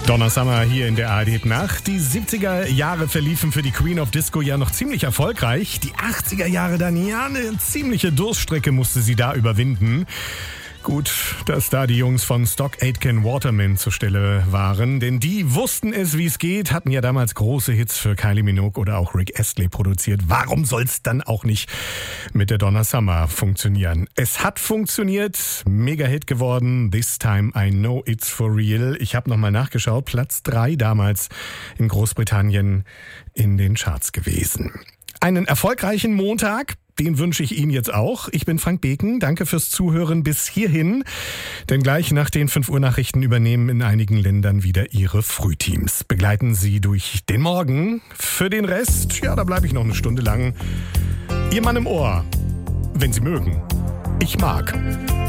Donna Summer hier in der ARD Nacht. Die 70er Jahre verliefen für die Queen of Disco ja noch ziemlich erfolgreich. Die 80er Jahre dann, ja, eine ziemliche Durststrecke musste sie da überwinden. Gut, dass da die Jungs von Stock Aitken Waterman zur Stelle waren, denn die wussten es, wie es geht, hatten ja damals große Hits für Kylie Minogue oder auch Rick Astley produziert. Warum soll's dann auch nicht mit der Donna Summer funktionieren? Es hat funktioniert, Mega-Hit geworden, This Time I Know It's For Real. Ich habe nochmal nachgeschaut, Platz 3 damals in Großbritannien in den Charts gewesen. Einen erfolgreichen Montag. Den wünsche ich Ihnen jetzt auch. Ich bin Frank Beken. Danke fürs Zuhören bis hierhin. Denn gleich nach den 5 Uhr Nachrichten übernehmen in einigen Ländern wieder Ihre Frühteams. Begleiten Sie durch den Morgen. Für den Rest, ja, da bleibe ich noch eine Stunde lang. Ihr Mann im Ohr. Wenn Sie mögen. Ich mag.